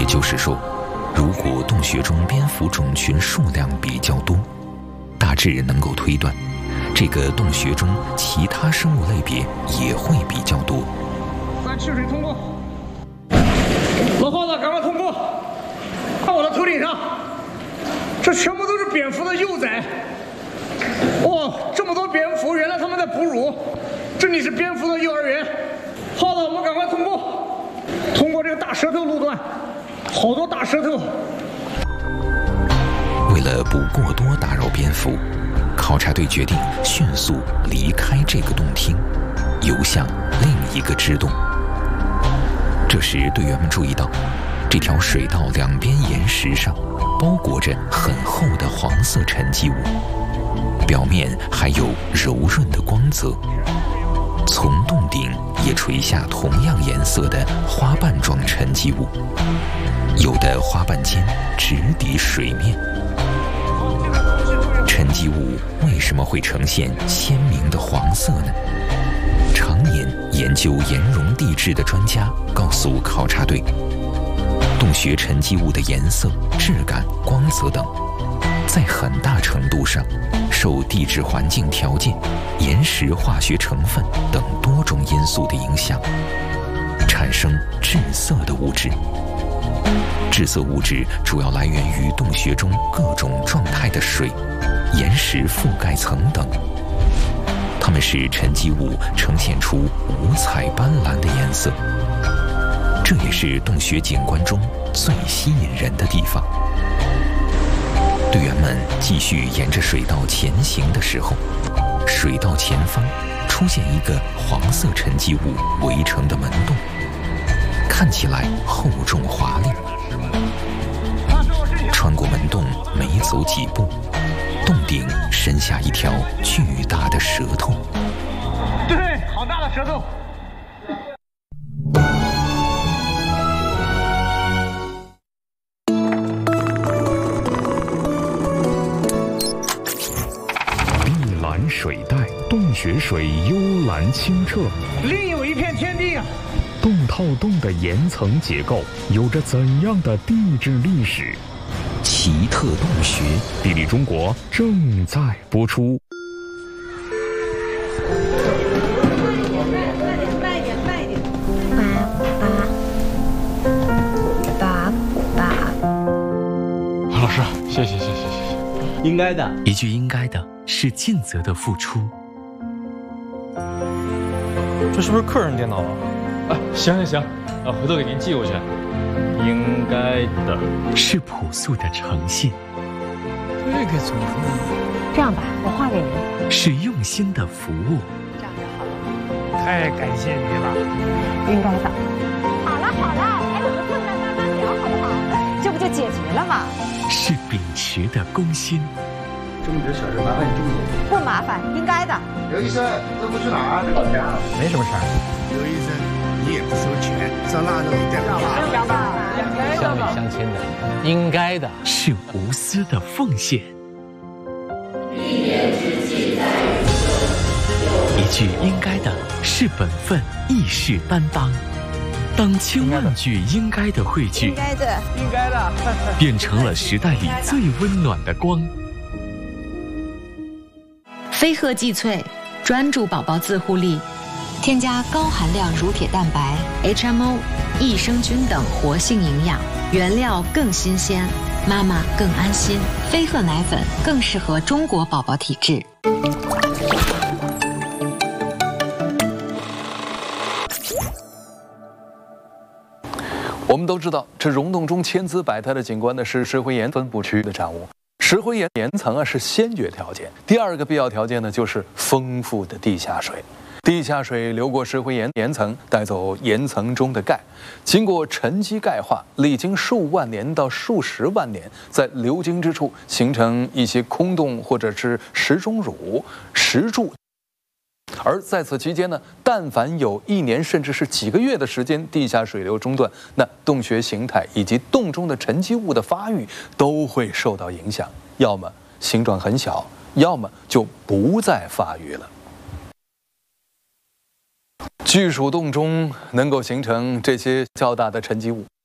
就是说，如果洞穴中蝙蝠种群数量比较多，大致能够推断，这个洞穴中其他生物类别也会比较多。 3赤水通过，老耗子，赶快通过！看我的头顶上，这全部都是蝙蝠的幼崽。哇，这么多蝙蝠，原来它们在哺乳。这里是蝙蝠的幼儿园。耗子，我们赶快通过，通过这个大舌头路段，好多大舌头。 为了不过多打扰蝙蝠，考察队决定迅速离开这个洞厅，游向另一个支洞。这时，队员们注意到，这条水道两边岩石上包裹着很厚的黄色沉积物，表面还有柔润的光泽。从洞顶也垂下同样颜色的花瓣状沉积物，有的花瓣尖直抵水面。沉积物为什么会呈现鲜明的黄色呢？常年研究岩溶地质的专家告诉考察队，洞穴沉积物的颜色、质感、光泽等，在很大程度上受地质环境条件、岩石化学成分等多种因素的影响，产生致色的物质。致色物质主要来源于洞穴中各种状态的水、岩石覆盖层等，它们使沉积物呈现出五彩斑斓的颜色。这也是洞穴景观中最吸引人的地方。队员们继续沿着水道前行的时候，水道前方出现一个黄色沉积物围成的门洞，看起来厚重华丽。穿过门洞没走几步，洞顶伸下一条巨大的舌头。 对，好大的舌头！ 碧蓝水带，洞穴水幽蓝清澈， 另有一片天地啊！ 洞套洞的岩层结构有着怎样的地质历史？ 奇特洞穴， 地理中国正在播出。 慢点。打。 老师，谢谢。 应该的， 一句应该的是尽责的付出。 这是不是客人电脑啊？啊，行，回头给您寄过去。应该的是朴素的诚信， 这个组合， 这样吧，我画给您。 是用心的服务。 这样就好了。 太感谢你了， 应该的。好了，还有个困难慢慢聊，好不好？这不就解决了吗？ 是秉持的公心。 这么点小事，麻烦你这么做。 不麻烦，应该的。 刘医生，这不去哪儿？老家。 没什么事儿。 刘医生，你也不收钱，上那弄一点吧。 乡里乡亲的，应该的， 是无私的奉献。一句应该的是本分，义士担当。当千万句应该的汇聚， 应该的， 变成了时代里最温暖的光。 飞鹤济萃，专注宝宝自护力，添加高含量乳铁蛋白、HMO、益生菌等活性营养，原料更新鲜，妈妈更安心。飞鹤奶粉更适合中国宝宝体质。 我们都知道，这溶洞中千姿百态的景观呢，是石灰岩分布区的产物。石灰岩岩层啊是先决条件，第二个必要条件呢就是丰富的地下水。地下水流过石灰岩岩层，带走岩层中的钙，经过沉积钙化，历经数万年到数十万年，在流经之处形成一些空洞或者是石钟乳、石柱。而在此期间呢，但凡有1年甚至是几个月的时间，地下水流中断，那洞穴形态以及洞中的沉积物的发育都会受到影响，要么形状很小，要么就不再发育了。巨鼠洞中能够形成这些较大的沉积物，